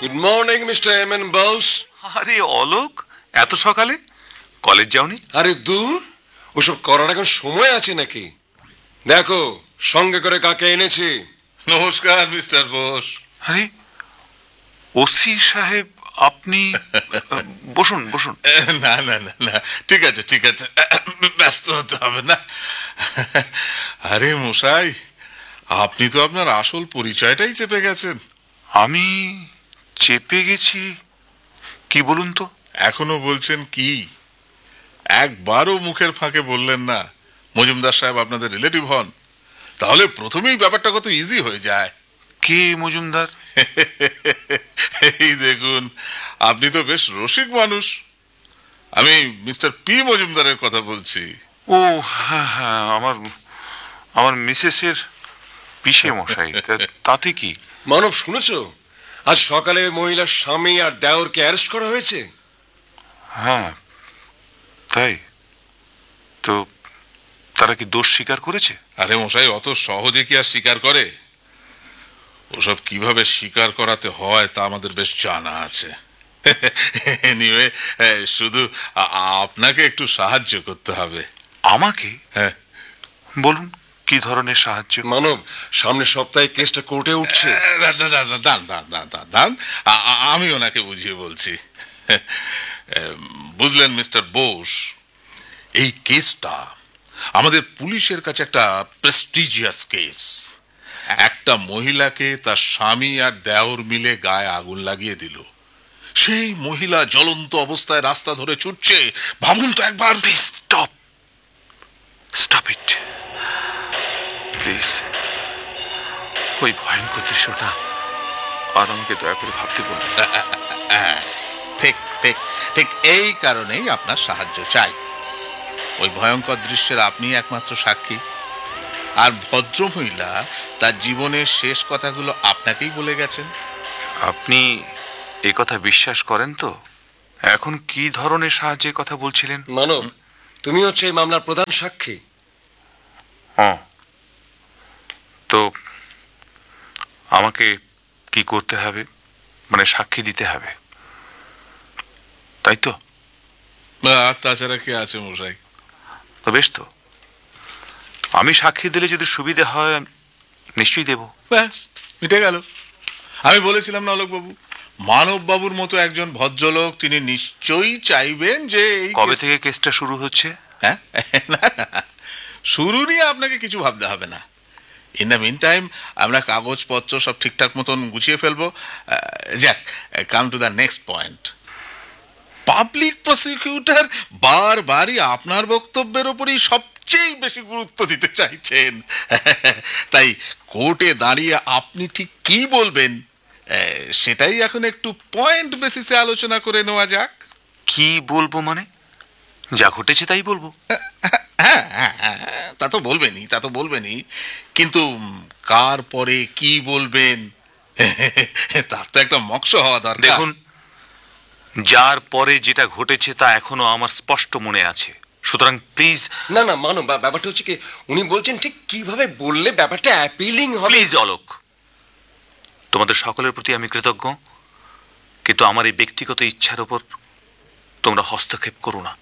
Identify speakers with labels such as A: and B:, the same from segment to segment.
A: Good morning mister M N Bose.
B: আরে অলোক, এত সকালে কলেজ যাওনি?
A: আরে দূর, ওসব করার এখন সময় আছে নাকি? দেখো সঙ্গে করে কাকে এনেছি।
C: নমস্কার মিস্টার বোস।
B: আরে ওসি সাহেব, আপনি বসুন বসুন।
C: না না না না, ঠিক আছে ঠিক আছে, ব্যস্ত হতে হবে না। আরে মশাই, আপনি তো আপনার আসল পরিচয়টাই চেপে গেছেন।
B: আমি চেপে গেছি? কি বলুন তো?
C: এখনো বলছেন কি? একবারও মুখের ফাঁকে বললেন না মজুমদার সাহেব আপনাদের রিলেটিভ হন। তাহলে প্রথমেই ব্যাপারটা কত ইজি হয়ে যায়।
B: কে মজুমদার?
C: এই দেখুন, আপনি তো বেশ রসিক মানুষ। আমি মিস্টার পি মজুমদারের কথা বলছি।
B: ও হ্যাঁ হ্যাঁ, আমার আমার মিসেসের পিসে মশাই। তাতে কি?
A: মানব, শুনেছো আজ সকালে মহিলার স্বামী আর দেওরকে অ্যারেস্ট করা হয়েছে?
B: হ্যাঁ তাই তো, তারা কি দোষ স্বীকার করেছে?
C: আরে মশাই, অত সহজে কি আর স্বীকার করে? ওসব কিভাবে স্বীকার করাতে হয় তা আমাদের বেশ জানা আছে। এনিওয়ে, শুধু আপনাকে একটু সাহায্য করতে হবে।
B: আমাকে?
C: হ্যাঁ,
B: বলুন কি ধরনের সাহায্য?
A: মানব, সামনের সপ্তাহে কেসটা কোর্টে উঠছে।
C: দান দান দান দান দান, আমি ওনাকে বুঝিয়ে বলছি। বুঝলেন মিস্টার বোস, এই কেসটা আমাদের পুলিশের কাছে একটা প্রেস্টিজিয়াস কেস। একটা মহিলাকে তার স্বামী আর দেওর মিলে গায়ে আগুন লাগিয়ে দিল। সেই মহিলা জ্বলন্ত অবস্থায় রাস্তা ধরে ছুটছে। ভাবুন তো একবার।
B: Please stop, stop it please. ওই ভয়ঙ্কর দৃশ্যটা আর আমাকে দয়া করে ভাবতে বলুন।
C: ঠিক ঠিক ঠিক, এই কারণেই আপনার সাহায্য চাই। ওই ভয়ঙ্কর দৃশ্যের আপনি একমাত্র সাক্ষী। আর ভদ্রমহিলা তার জীবনের শেষ কথাগুলো আপনাকেই বলে গেছেন।
B: আপনি এ কথা বিশ্বাস করেন তো? এখন কি ধরনের সাহায্যের কথা বলছিলেন?
A: মানব, তুমি হচ্ছে এই মামলার প্রধান সাক্ষী।
B: হ্যাঁ, তো আমাকে কি করতে হবে? মানে সাক্ষী দিতে হবে, তাই তো?
C: আর তাছাড়া কি আছে মশাই?
B: তো বেশ, তো আমি সাক্ষী দিলে যদি সুবিধে হয় নিশ্চয়ই দেব।
C: ব্যাস, মিটে গেল। আমি বলেছিলাম না অলোকবাবু, মানব বাবুর মতো একজন ভদ্রলোক, তিনি নিশ্চয়ই চাইবেন যে এই
B: কবে থেকে কেসটা শুরু হচ্ছে?
C: হ্যাঁ, না না, শুরু নিয়ে আপনাকে কিছু ভাবতে হবে না। ইন দ্য মিন টাইম আমরা কাগজপত্র সব ঠিকঠাক মতন গুছিয়ে ফেলবো। যাক, come to the next point. Public prosecutor বারবারই আপনার বক্তব্যের উপরই সবচেয়ে বেশি গুরুত্ব দিতে চাইছেন। তাই কোর্টে দাঁড়িয়ে আপনি ঠিক কি বলবেন সেটাই এখন একটু পয়েন্ট বেসিসে আলোচনা করে নেওয়া যাক।
B: কি বলবো মানে? যা ঘটেছে তাই বলবো?
C: হ্যাঁ হ্যাঁ হ্যাঁ, তা তো বলবেনই, তা তো বলবেনই, কিন্তু কার পরে কি বলবেন তার তো একটা মক্স হওয়া দরকার।
B: দেখুন, যার পরে যেটা ঘটেছে তা এখনো আমার স্পষ্ট মনে আছে। সুতরাং প্লিজ।
A: না না মানব, ব্যাপারটা হচ্ছে কি, উনি বলছেন ঠিক কিভাবে বললে ব্যাপারটা অ্যাপিলিং হবে।
B: প্লিজ অলোক, তোমাদের সকলের প্রতি আমি কৃতজ্ঞ, কিন্তু আমার এই ব্যক্তিগত ইচ্ছার উপর তোমরা হস্তক্ষেপ করো না।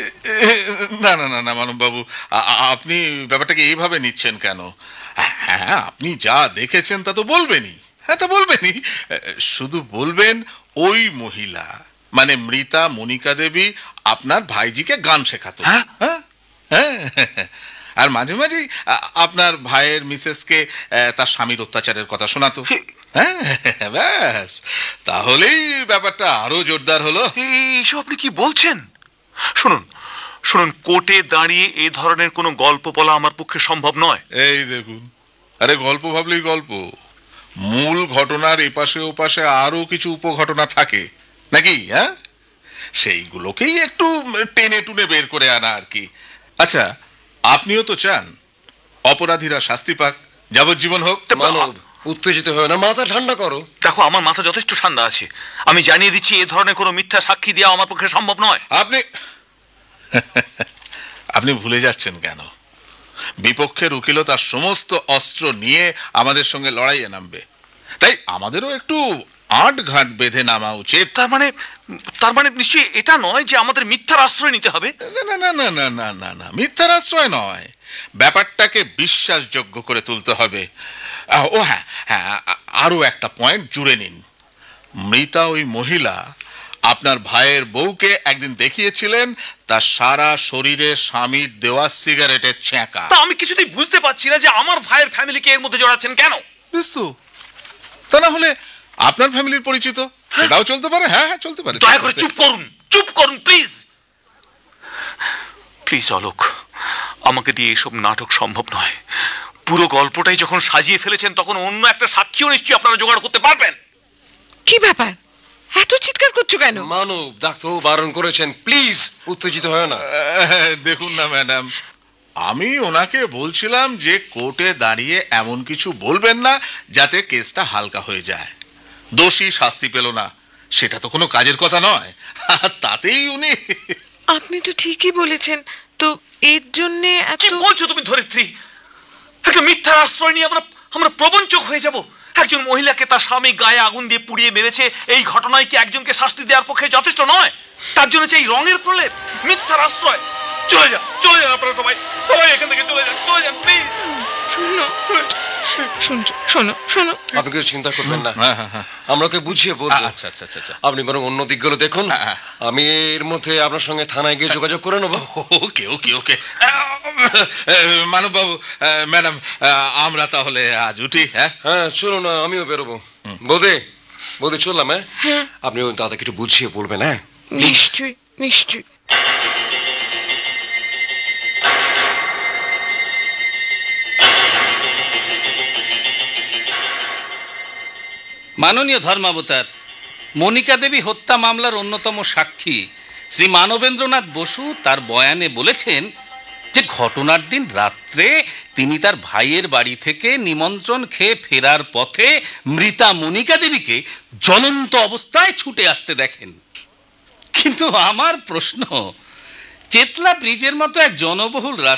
C: না না না না মানব বাবু, আপনি ব্যাপারটাকে এইভাবে নিচ্ছেন কেন? হ্যাঁ, আপনি যা দেখেছেন তা তো বলবেনই। হ্যাঁ, তা বলবেনই। শুধু বলবেন ওই মহিলা মানে মৃতা মনিকা দেবী আপনার ভাইজিকে গান শেখাতো।
B: হ্যাঁ
C: হ্যাঁ হ্যাঁ, আর মাঝে মাঝেই আপনার ভাইয়ের মিসেসকে তার স্বামীর অত্যাচারের কথা শোনাতো। হ্যাঁ, ব্যাস, তাহলেই ব্যাপারটা আরো জোরদার হলো।
B: এইসব আপনি কি বলছেন? শুনুন শুনুন, কোর্টে দাঁড়িয়ে এ ধরনের কোনো গল্প বলা আমার পক্ষে সম্ভব নয়।
C: এই দেখুন, আরে গল্প ভাবলেই গল্প, মূল ঘটনার এপাশে ওপাশে আরো কিছু উপঘটনা থাকে নাকি? হ্যাঁ, সেইগুলোকেই একটু টেনে টুনে বের করে আনা আর কি। আচ্ছা, আপনিও তো চান অপরাধীরা শাস্তি পাক, যাবজ্জীবন হোক।
A: মানব, উত্তেজিত হয়ে না, মাথা ঠান্ডা করো।
B: দেখো, আমার মাথা যথেষ্ট ঠান্ডা আছে। আমি জানিয়ে দিচ্ছি, এ ধরনের কোনো মিথ্যা সাক্ষী দেওয়া আমার পক্ষে সম্ভব নয়।
C: আপনি আপনি ভুলে যাচ্ছেন কেন? বিপক্ষের উকিলও তার সমস্ত অস্ত্র নিয়ে আমাদের সঙ্গে লড়াইয়ে নামবে। তাই আমাদেরও একটু আট ঘাট বেঁধে নামা উচিত।
B: তার মানে নিশ্চয়ই এটা নয় যে আমাদের মিথ্যার আশ্রয় নিতে হবে।
C: না না না না না না না, মিথ্যার আশ্রয় নয়, ব্যাপারটাকে বিশ্বাসযোগ্য করে তুলতে হবে। ও হ্যাঁ হ্যাঁ, আরো একটা পয়েন্ট জুড়ে নিন। মৃতা ওই মহিলা আপনার ভাইয়ের বউকে একদিন দেখিয়েছিলেন তার সারা শরীরে স্বামীর দেওয়া সিগারেটের ছ্যাঁকা।
B: তা আমি কিছুতেই বুঝতে পারছি না যে আমার ভাইয়ের ফ্যামিলিকে এর মধ্যে জড়াচ্ছেন কেন।
C: বুঝছো? তা না হলে আপনার ফ্যামিলির পরিচিত, সেটাও চলতে পারে। হ্যাঁ হ্যাঁ, চলতে পারে।
B: দয়া করে চুপ করুন প্লিজ। প্লিজ অলোক, আমাকে দিয়ে এসব নাটক সম্ভব নয়। পুরো গল্পটাই যখন সাজিয়ে ফেলেছেন তখন অন্য একটা সাক্ষীও নিশ্চয়ই আপনারা জোগাড় করতে পারবেন।
D: কি ব্যাপার, এত চিৎকার করছো কেন?
A: মানব, ডাক্তারবাবু বারণ করেছেন, প্লিজ উত্তেজিত হয় না।
C: দেখুন না ম্যাডাম, আমি ওনাকে বলছিলাম যে কোর্টে দাঁড়িয়ে এমন কিছু বলবেন না যাতে কেসটা হালকা হয়ে যায়। দোষী শাস্তি পেল না, সেটা তো কোনো কাজের কথা নয়। আর তাতেই উনি...
D: আপনি তো ঠিকই বলেছেন, তো এর জন্য
B: কি বলছো তুমি ধরিত্রী? একটা মিথ্যার আশ্রয় নিয়ে আমরা প্রবঞ্চক হয়ে যাব। একজন মহিলাকে তার স্বামী গায়ে আগুন দিয়ে পুড়িয়ে মেরেছে, এই ঘটনায় কি একজনকে শাস্তি দেওয়ার পক্ষে যথেষ্ট নয়? তার জন্য চাই রঙের প্রলেপ, মিথ্যার আশ্রয়। চলে যান আপনারা সবাই এখান থেকে চলে যান প্লিজ।
D: শোনো,
A: আপনি কিছু চিন্তা করবেন না,
C: হ্যাঁ, হ্যাঁ, হ্যাঁ।
A: আমরা ওকে বুঝিয়ে বলবো।
C: আচ্ছা আচ্ছা আচ্ছা আচ্ছা,
A: আপনি বরং অন্য দিকগুলো দেখুন, আমি এর মধ্যে আপনার সঙ্গে থানায় গিয়ে যোগাযোগ করে নেবো।
C: ওকে ওকে ওকে। মানব বাবু, ম্যাডাম, আমরা তাহলে আজ উঠি। হ্যাঁ
A: হ্যাঁ চলুন, আমিও বেরোবো। বৌদি চললাম। হ্যাঁ, আপনি ওই দাদাকে একটু বুঝিয়ে বলবেন। হ্যাঁ
D: নিশ্চয়ই।
E: মাননীয় ধর্মাবতার, মনিকা দেবী হত্যা মামলার অন্যতম সাক্ষী শ্রী মানবেন্দ্রনাথ বসু তার বয়ানে বলেছেন যে ঘটনার দিন রাত্রে তিনি তার ভাইয়ের বাড়ি থেকে নিমন্ত্রণ খেয়ে ফেরার পথে মৃতা মনিকা দেবীকে জ্বলন্ত অবস্থায় ছুটে আসতে দেখেন। কিন্তু আমার প্রশ্ন, চেতলা ব্রিজের মতো এক জনবহুল